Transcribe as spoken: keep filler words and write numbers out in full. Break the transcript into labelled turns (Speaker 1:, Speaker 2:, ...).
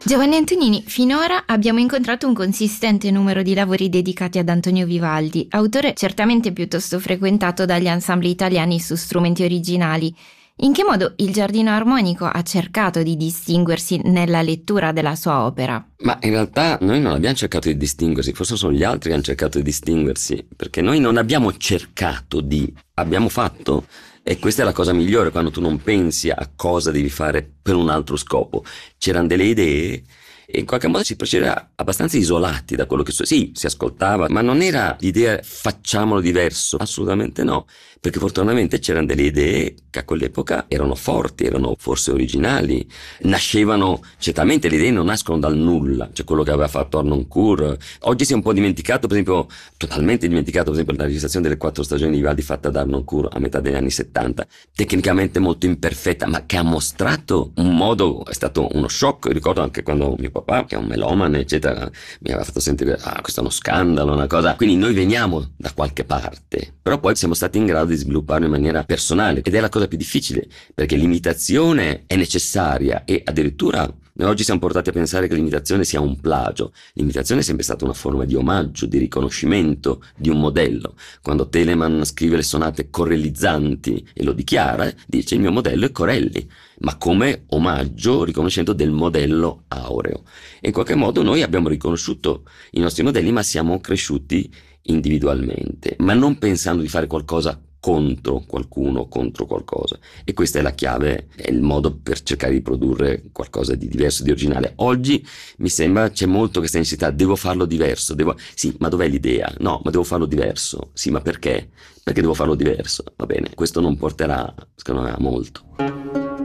Speaker 1: Giovanni Antonini, finora abbiamo incontrato un consistente numero di lavori dedicati ad Antonio Vivaldi, autore certamente piuttosto frequentato dagli ensemble italiani su strumenti originali. In che modo il Giardino Armonico ha cercato di distinguersi nella lettura della sua opera?
Speaker 2: Ma in realtà noi non abbiamo cercato di distinguersi, forse sono gli altri che hanno cercato di distinguersi, perché noi non abbiamo cercato di, abbiamo fatto. E questa è la cosa migliore, quando tu non pensi a cosa devi fare per un altro scopo. C'erano delle idee e in qualche modo si procedeva abbastanza isolati da quello che so. Sì, si ascoltava, ma non era l'idea facciamolo diverso, assolutamente no, perché fortunatamente c'erano delle idee che a quell'epoca erano forti, erano forse originali, nascevano, certamente le idee non nascono dal nulla, cioè quello che aveva fatto Harnoncourt. Oggi si è un po' dimenticato, per esempio, totalmente dimenticato, per esempio, la registrazione delle quattro stagioni di Vivaldi fatta da Harnoncourt a metà degli anni settanta, tecnicamente molto imperfetta, ma che ha mostrato un modo, è stato uno shock. Ricordo anche quando mio papà, che è un melomane, eccetera, mi aveva fatto sentire, ah, questo è uno scandalo, una cosa. Quindi noi veniamo da qualche parte, però poi siamo stati in grado di svilupparlo in maniera personale, ed è la cosa più difficile, perché l'imitazione è necessaria e addirittura noi oggi siamo portati a pensare che l'imitazione sia un plagio. L'imitazione è sempre stata una forma di omaggio, di riconoscimento di un modello. Quando Telemann scrive le sonate corellizzanti e lo dichiara, dice il mio modello è Corelli, ma come omaggio, riconoscendo del modello aureo. E in qualche modo noi abbiamo riconosciuto i nostri modelli, ma siamo cresciuti individualmente, ma non pensando di fare qualcosa contro qualcuno, contro qualcosa. E questa è la chiave, è il modo per cercare di produrre qualcosa di diverso, di originale. Oggi mi sembra c'è molto questa necessità, devo farlo diverso, devo... sì, ma dov'è l'idea? No, ma devo farlo diverso. Sì, ma perché? Perché devo farlo diverso? Va bene, questo non porterà, secondo me, a molto.